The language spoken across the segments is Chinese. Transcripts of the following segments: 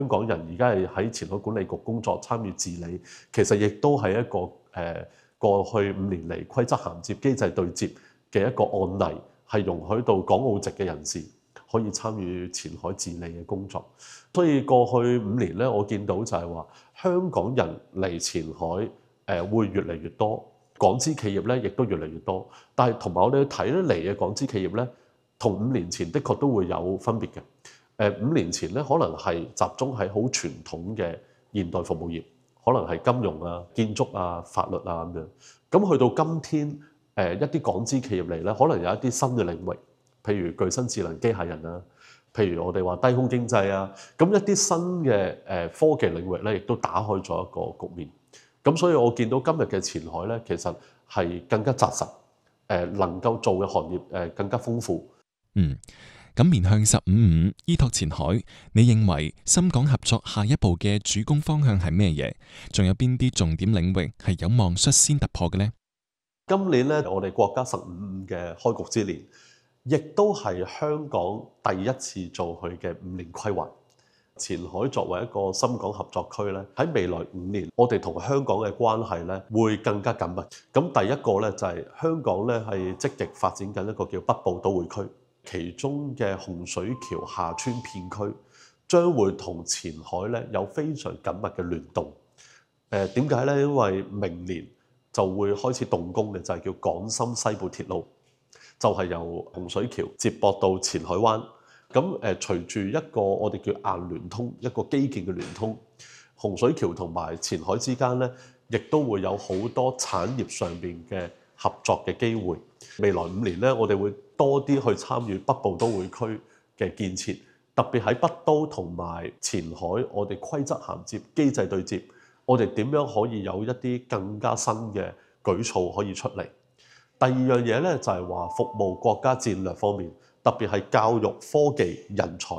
香港人而家係喺前海管理局工作，參與治理，其實亦都係一個過去5年嚟規則銜接機制對接嘅一個案例，係容許到港澳籍嘅人士可以參與前海治理嘅工作。所以過去5年咧，我見到就係話香港人嚟前海會越嚟越多，港資企業咧亦都越嚟越多。但係同埋我哋睇得嚟嘅港資企業咧，同5年前的確都會有分別嘅。5年前咧，可能係集中喺好傳統嘅現代服務業，可能係金融啊、建築啊、法律啊咁樣。咁去到今天，一啲港資企業嚟咧，可能有一啲新嘅領域，譬如具身智能機械人啊，譬如我哋話低空經濟啊，咁一啲新嘅科技領域咧，亦都打開咗一個局面。咁所以我見到今日嘅前海咧，其實係更加紮實，能夠做嘅行業更加豐富。 咁面向15/5依託前海，你認為深港合作下一步嘅主攻方向係咩嘢？仲有邊啲重點領域係有望率先突破嘅呢？ 今年咧，我哋國家15/5嘅開局之年，亦都係香港第一次做佢嘅5年規劃。前海作為一個深港合作區咧，喺未來5年，我哋同香港嘅關係咧會更加緊密。咁第一個咧就係香港咧係積極發展緊一個叫北部都會區。其中嘅洪水橋廈村片區將會同前海咧有非常緊密嘅聯動。點解咧？因為明年就會開始動工嘅就係叫港深西部鐵路，就係由洪水橋接駁到前海灣。咁隨住一個我哋叫硬聯通，一個基建嘅聯通，洪水橋同埋前海之間咧，亦都會有好多產業上邊嘅合作嘅機會。未來5年咧，我哋會多啲去參與北部都會區嘅建設，特別喺北都同埋前海，我哋規則銜接、機制對接，我哋點樣可以有一啲更加新嘅舉措可以出嚟？第二樣嘢咧就係話服務國家戰略方面，特別係教育、科技、人才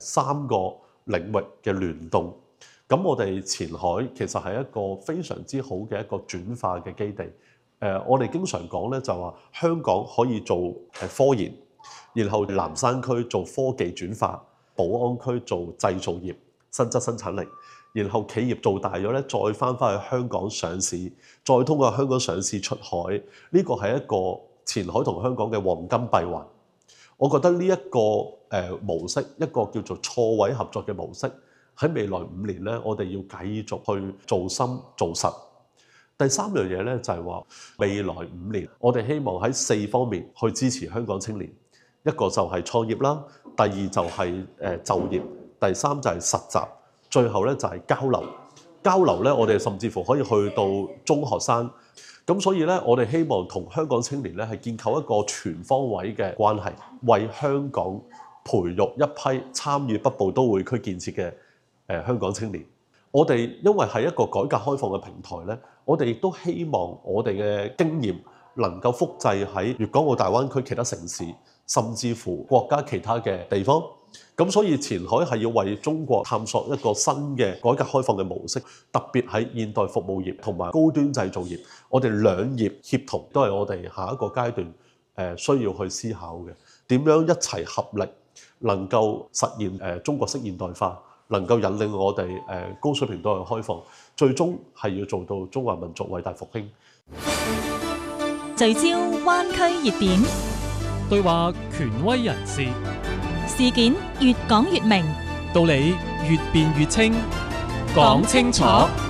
3個領域嘅聯動。咁我哋前海其實係一個非常之好嘅一個轉化嘅基地。我哋經常講咧，就話香港可以做科研，然後南山區做科技轉化，寶安區做製造業、新質生產力，然後企業做大咗咧，再翻去香港上市，再通過香港上市出海，呢個係一個前海同香港嘅黃金閉環。我覺得呢一個模式，一個叫做錯位合作嘅模式，喺未來5年咧，我哋要繼續去做深做實。第3樣嘢咧就係話未來5年，我哋希望喺4方面去支持香港青年。一個就係創業啦，第2就係就業，第3就係實習，最後咧就係交流。交流咧，我哋甚至乎可以去到中學生。咁所以咧，我哋希望同香港青年咧係建構一個全方位嘅關係，為香港培育一批參與北部都會區建設嘅香港青年。我哋因為係一個改革開放嘅平台咧，我哋亦都希望我哋嘅經驗能夠複製喺粵港澳大灣區其他城市，甚至乎國家其他嘅地方。咁所以前海係要為中國探索一個新嘅改革開放嘅模式，特別喺現代服務業同埋高端製造業，我哋兩業協同都係我哋下一個階段需要去思考嘅。點樣一齊合力能夠實現中國式現代化，能夠引領我哋高水平對外開放，最終係要做到中華民族偉大復興。 聚焦灣區熱點， 對話權威人士， 事件越講越明， 道理越辯越清，講清楚。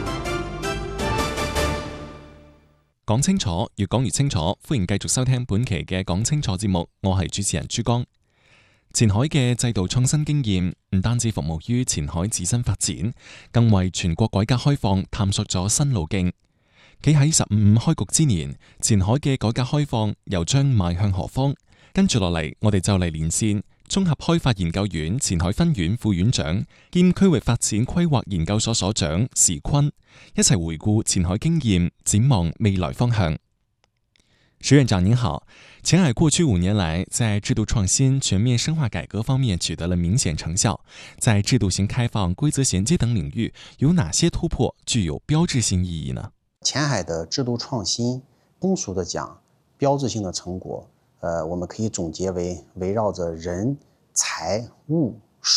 講清楚，越講越清楚。歡迎繼續收聽本期嘅講清楚節目，我係主持人朱江。前海嘅制度創新經驗唔單止服務於前海自身發展，更為全國改革開放探索咗新路徑。企喺15/5開局之年，前海嘅改革開放又將邁向何方？跟住落嚟，我哋就嚟連線綜合開發研究院前海分院副院長兼區域發展規劃研究所所長時坤，一齊回顧前海經驗，展望未來方向。石院長您好，前海過去5年來在制度創新、全面深化改革方面取得了明顯成效，在制度型開放、規則銜接等領域有哪些突破具有標誌性意義呢？ 前海的制度創新，通俗的講，標誌性的成果，我們可以總結為圍繞着人、財、物、術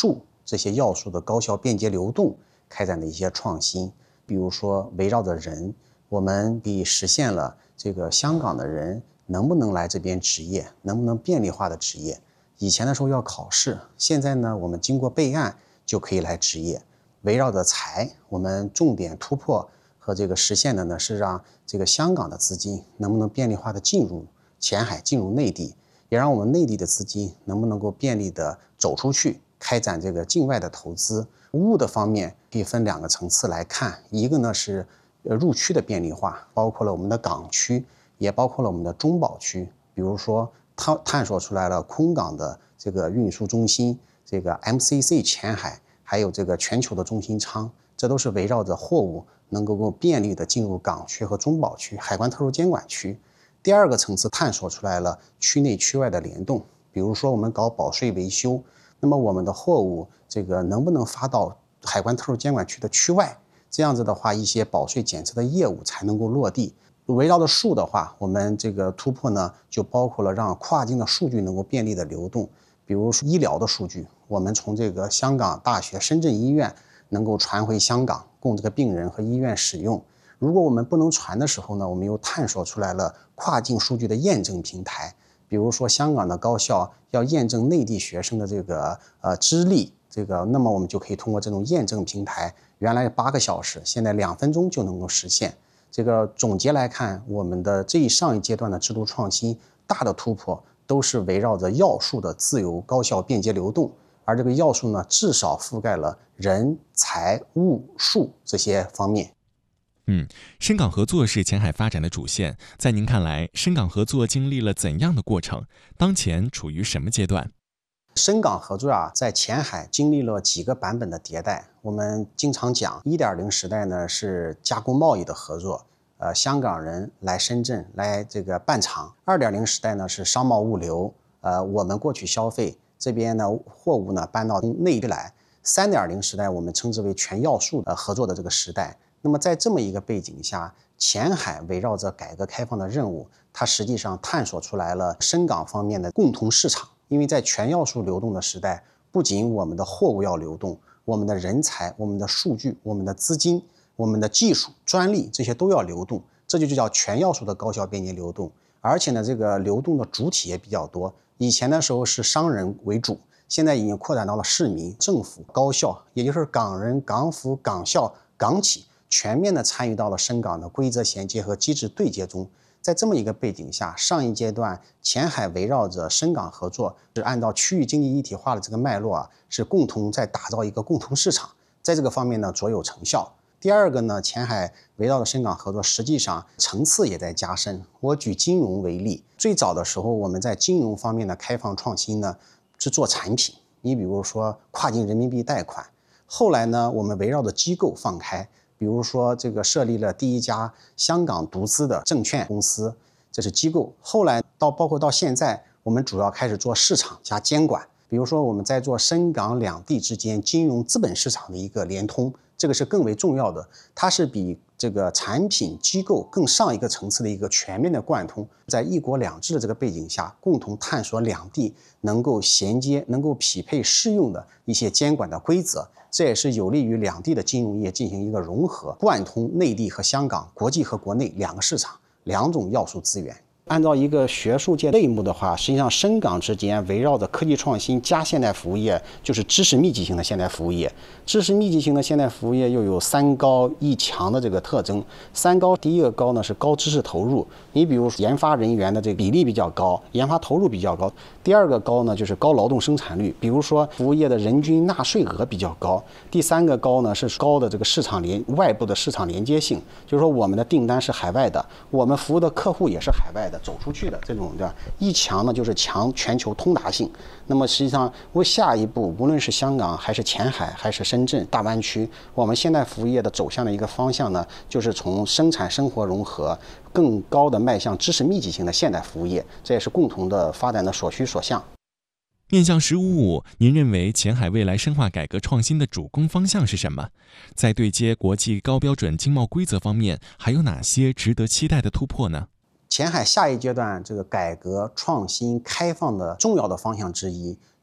这些要素的高效便捷流动开展的一些创新。比如说围绕着人，我们可以实现了这个香港的人能不能来这边执业，能不能便利化的执业。以前的时候要考试，现在呢我们经过备案就可以来执业。围绕着财，我们重点突破和这个实现的呢是让这个香港的资金能不能便利化的进入前海，进入内地，也让我们内地的资金能不能够便利的走出去，开展这个境外的投资。物的方面可以分2个层次来看，一个呢是入区的便利化，包括了我们的港区，也包括了我们的中保区。比如说探索出来了空港的这个运输中心，这个 MCC 前海，还有这个全球的中心舱，这都是围绕着货物能够便利的进入港区和中保区、海关特殊监管区。第2个层次探索出来了区内区外的联动，比如说我们搞保税维修，那么我们的货物这个能不能发到海关特殊监管区的区外？这样子的话，一些保税检测的业务才能够落地。围绕着数的话，我们这个突破呢，就包括了让跨境的数据能够便利的流动。比如说医疗的数据，我们从这个香港大学深圳医院能够传回香港，供这个病人和医院使用。如果我们不能传的时候呢，我们又探索出来了跨境数据的验证平台。比如说香港的高校要验证内地学生的这个资历，那么我们就可以通过这种验证平台，原来8个小时，现在2分钟就能够实现。这个总结来看，我们的上一阶段的制度创新大的突破都是围绕着要素的自由、高效、便捷流动，而这个要素呢，至少覆盖了人、财、物、数这些方面。 深港合作是前海发展的主线，在您看来，深港合作经历了怎样的过程？当前处于什么阶段？ 深港合作在前海经历了几个版本的迭代。我们经常讲 1.0 时代呢是加工贸易的合作，香港人来深圳来这个办厂。2.0 时代呢是商贸物流，我们过去消费，这边呢货物呢搬到内地来。3.0 时代我们称之为全要素合作的这个时代。那么在这么一个背景下，前海围绕着改革开放的任务，它实际上探索出来了深港方面的共同市场。因为在全要素流动的时代，不仅我们的货物要流动，我们的人才、我们的数据、我们的资金、我们的技术、专利，这些都要流动，这就叫全要素的高效便捷流动。而且呢，这个流动的主体也比较多，以前的时候是商人为主，现在已经扩展到了市民、政府、高校，也就是港人、港府、港校、港企全面的参与到了深港的规则衔接和机制对接中。在这么一个背景下，上一阶段前海围绕着深港合作，是按照区域经济一体化的这个脉络是共同在打造一个共同市场，在这个方面呢卓有成效。第2个呢，前海围绕着深港合作，实际上层次也在加深。我举金融为例，最早的时候我们在金融方面的开放创新呢是做产品，你比如说跨境人民币贷款，后来呢我们围绕着机构放开。比如说这个设立了第1家香港独资的证券公司，这是机构。后来包括到现在，我们主要开始做市场加监管。比如说我们在做深港两地之间金融资本市场的一个联通，这个是更为重要的，它是比这个产品机构更上一个层次的一个全面的贯通。在1国2制的这个背景下，共同探索两地能够衔接、能够匹配适用的一些监管的规则，这也是有利于两地的金融业进行一个融合，贯通内地和香港、国际和国内2个市场、2种要素资源。按照一个学术界类目的话，实际上深港之间围绕着科技创新加现代服务业，就是知识密集型的现代服务业。知识密集型的现代服务业又有3高1强的这个特征。3高，第1个高呢是高知识投入，你比如研发人员的这个比例比较高，研发投入比较高。第2个高呢就是高劳动生产率，比如说服务业的人均纳税额比较高。第3个高呢是高的这个外部的市场连接性，就是说我们的订单是海外的，我们服务的客户也是海外的。走出去的这种的1强呢，就是强全球通达性。那么实际上，下一步无论是香港还是前海还是深圳大湾区，我们现代服务业的走向的一个方向呢，就是从生产生活融合更高的迈向知识密集型的现代服务业，这也是共同的发展的所需所向。 面向“15+5”，您认为前海未来深化改革创新的主攻方向是什么？在对接国际高标准经贸规则方面，还有哪些值得期待的突破呢？ 前海下一阶段这个改革创新开放的重要的方向之一，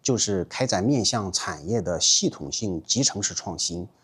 就是开展面向产业的系统性集成式创新。